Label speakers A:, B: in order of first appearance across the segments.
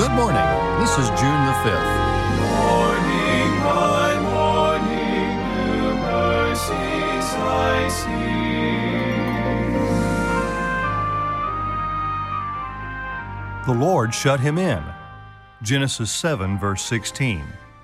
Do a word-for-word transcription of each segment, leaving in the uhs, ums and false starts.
A: Good morning. This is June the fifth.
B: Morning by morning, new mercies I see.
A: The Lord shut him in. Genesis seven, verse sixteen.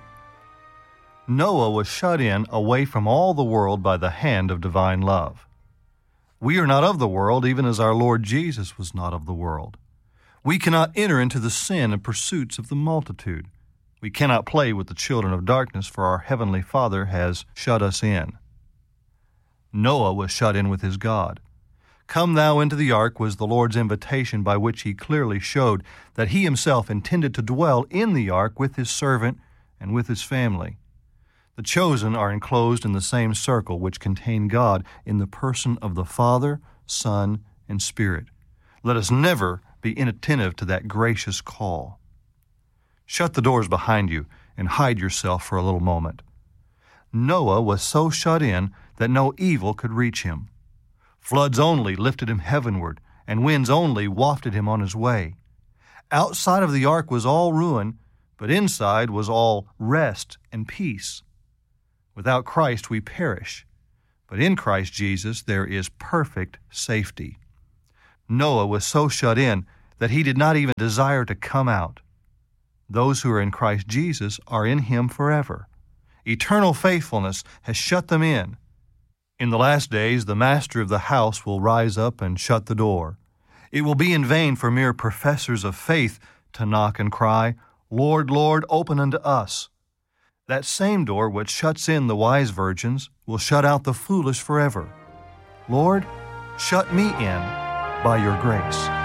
A: Noah was shut in away from all the world by the hand of divine love. We are not of the world, even as our Lord Jesus was not of the world. We cannot enter into the sin and pursuits of the multitude. We cannot play with the children of darkness, for our heavenly Father has shut us in. Noah was shut in with his God. Come thou into the ark was the Lord's invitation, by which he clearly showed that he himself intended to dwell in the ark with his servant and with his family. The chosen are enclosed in the same circle which contain God in the person of the Father, Son, and Spirit. Let us never be inattentive to that gracious call. Shut the doors behind you and hide yourself for a little moment. Noah was so shut in that no evil could reach him. Floods only lifted him heavenward, and winds only wafted him on his way. Outside of the ark was all ruin, but inside was all rest and peace. Without Christ we perish, but in Christ Jesus there is perfect safety. Noah was so shut in that he did not even desire to come out. Those who are in Christ Jesus are in him forever. Eternal faithfulness has shut them in. In the last days, the master of the house will rise up and shut the door. It will be in vain for mere professors of faith to knock and cry, Lord, Lord, open unto us. That same door which shuts in the wise virgins will shut out the foolish forever. Lord, shut me in by your grace.